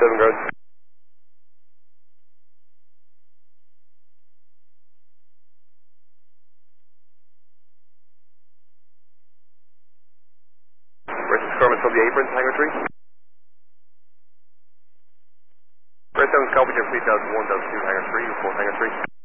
7 guard. Rest Scorman from the apron, Hangar 3. Rest 7 copy, Jeff 3001, Delta 2, Hangar 3, report Hangar 3.